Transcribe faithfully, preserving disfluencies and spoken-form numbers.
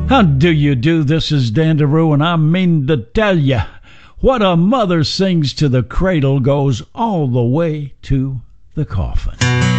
How do you do? This is Dandaroo, and I mean to tell ya, what a mother sings to the cradle goes all the way to the coffin.